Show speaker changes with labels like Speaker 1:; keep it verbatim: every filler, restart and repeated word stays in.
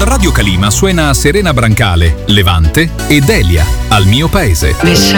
Speaker 1: Radio Calima suena Serena Brancale, Levante e Delia, Al mio paese.